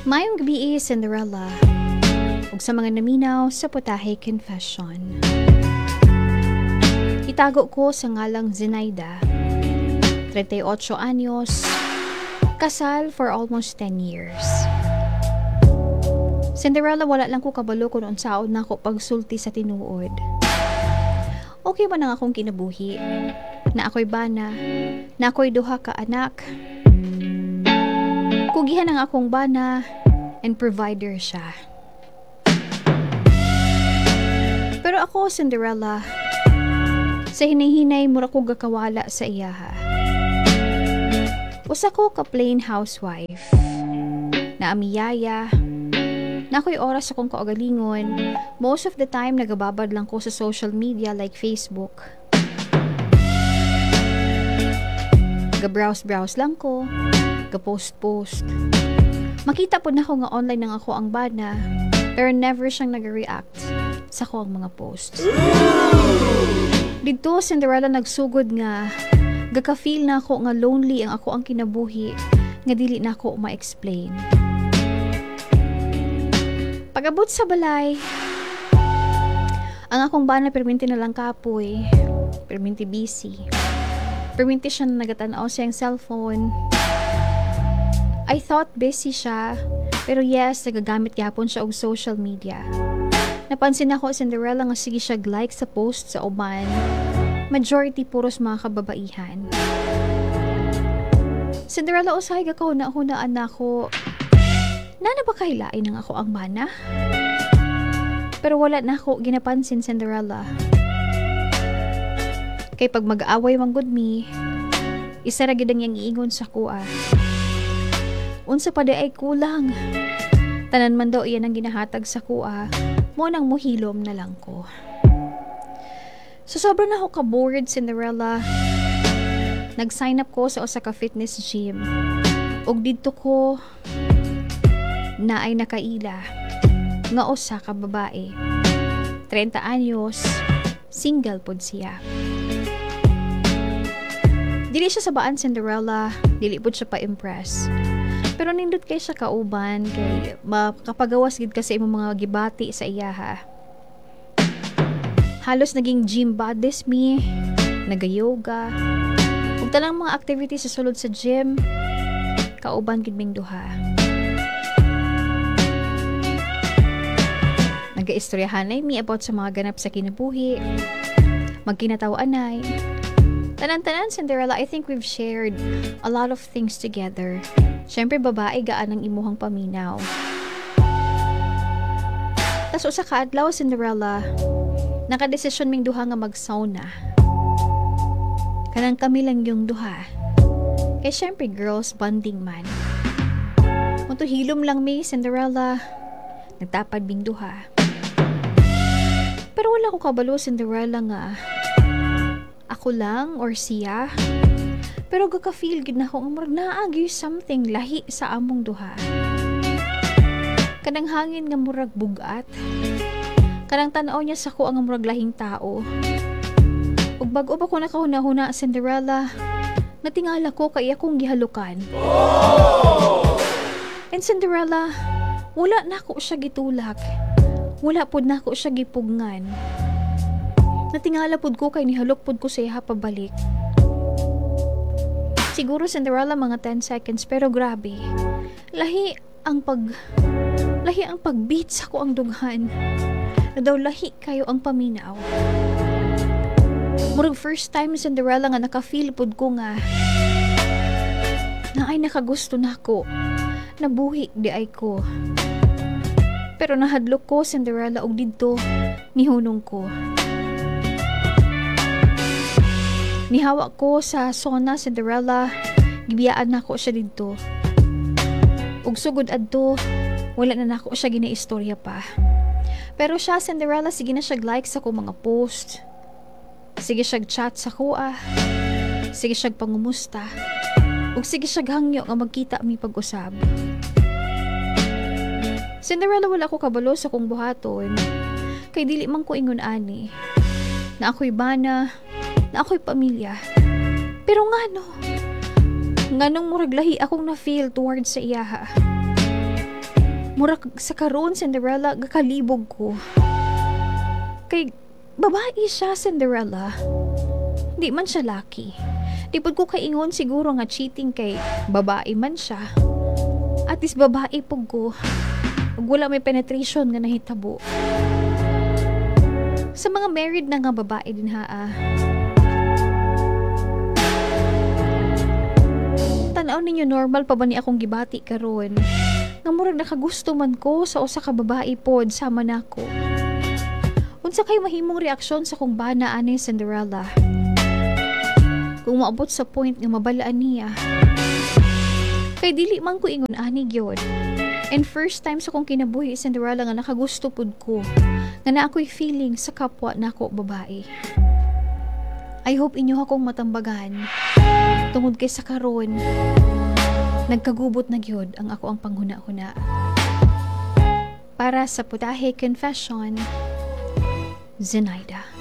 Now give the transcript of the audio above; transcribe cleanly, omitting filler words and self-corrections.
Mayong gabi, Cinderella. Ug sa mga naminaw sa Putahe Confession. Itago ko sa ngalang Zenaida, 38 anyos, kasal for almost 10 years. Cinderella, wala lang ko kabalo kung unsaon na ako pagsulti sa tinuod. Okay ba nang akong kinabuhi? Na ako'y bana? Na ako'y duha ka anak? Kugihan ang akong bana and provider siya. Pero ako, Cinderella, sa hinay-hinay mura ko gakawala sa iyaha. Usa ko ka plain housewife na amiyaya, na ako'y oras akong kaugalingon. Most of the time nagababad lang ko sa social media like Facebook. Ga-browse lang ko, ga-post. Makita po na ako nga online nang ako ang bana, pero never siyang nag-react sa ko ang mga posts. Dito, Cinderella, nagsugod nga gaka-feel na ako nga lonely ang ako ang kinabuhi, nga dili na ako ma-explain. Pag-abot sa balay, ang akong bana perminti na lang kapoy, perminti busy, perminti siya na nagatanaw siyang cellphone. I thought busy siya, pero yes, nagagamit yapon siya og social media. Napansin ako, Cinderella, nga sige siya like sa post sa uban. Majority puros mga kababaihan. Cinderella, usahay ka kahuna-hunaan na ako. Nana ba kahilain ng ako ang bana? Pero wala na ako ginapansin, Cinderella. Kay pag mag-away man gud mi, isa ra gid ang iyang iingon sa kuha. Unsa pa ay kulang. Tanan man daw iyan ang ginahatag sa kuha, mo nang muhilom na lang ko. So sobrang na ako ka-bored, Cinderella. Nag-sign up ko sa usa ka fitness gym. Og didto ko na ay nakaila nga usa ka babae. 30 anyos, single pod siya. Dili siya sabaan, Cinderella, dili pod siya pa-impress. Pero nindot kay siya kauban, kay makapagawas gid kasi imong mga gibati sa iyaha. Halos naging gym buddies mi, naga-yoga, ug talang mga activities sa sulod sa gym, kauban gid ming duha. Naga-istoryahanay mi about sa mga ganap sa kinabuhi, magkinataw-anay. Tanan-tanan, Cinderella, I think we've shared a lot of things together. Siyempre, babae, gaan ang imuhang paminaw. Tas usa ka adlaw, Cinderella, nakadesisyon ming duha nga mag-sauna. Kanang kami lang yung duha. Kaya siyempre, girls, bonding man. Munto hilom lang mi, Cinderella, nagtapad ming duha. Pero wala ko kabalo, Cinderella, nga ako lang or siya. Pero gaka-feel gid na ko nga naag yung something lahi sa among duha. Kanang hangin nga murag bugat. Kanang tanaw niya sa ko ang murag lahing tao. Ug bag-o ba ko nakahuna-huna, Cinderella, natingala ko kay akong gihalukan. And Cinderella, wala na ko siya gitulak. Wala pod na ko siya gipugngan. Natingala pod ko kay nihalok pod ko sa iha pabalik. Siguro, Cinderella, mga 10 seconds, pero grabe. Lahi ang pagbeat sa ko ang dughan. Na daw lahi kayo ang paminaw. Murag first time, Cinderella, nga naka-feel pod ko nga na ay nakagusto na ko. Nabuhi di ay ko. Pero nahadlok ko, Cinderella, og didto nihunong ko. Nihawa ko sa sauna, Cinderella, gibiyaan na ko siya dito. Ug sugod adto, wala na nako siya ginaistorya pa. Pero siya, Cinderella, sige na siya like sa ko mga post. Sige siya chat sa ko Sige siya pangumusta. Ug sige siya hangyo nga magkita mi pag-usab. Cinderella, wala ko kabalo sa kong buhaton. Kay dili man ko ingon ani na ako'y bana, na ako'y pamilya. Pero nganong murag lahi akong na-feel towards sa iyaha. Mura sa karon Cinderella gakalibog ko. Kay babae siya Cinderella. Di man siya lucky. Di pud ko kaingon siguro nga cheating kay babae man siya. At is babae pug ko. Ug wala may penetration nga nahitabo. Sa mga married na nga babae din tanaw ninyo normal pa ba ni akong gibati karon? Nga murag nakagusto man ko sa usa ka babae pod sama nako. Unsa kay mahimong reaksyon sa kong bana ani Cinderella? Kung maabot sa point nga mabalaan niya. Kay dili man ko ingon ani gyud. And first time sa kong kinabuhi Cinderella nga nakagusto pud ko. Nga na ako'y feeling sa kapwa nako babae. I hope inyo akong matambagan. Tungod kay sa karon, nagkagubot na gyud ang ako ang panghuna-huna. Para sa Putahe Confession, Zenaida.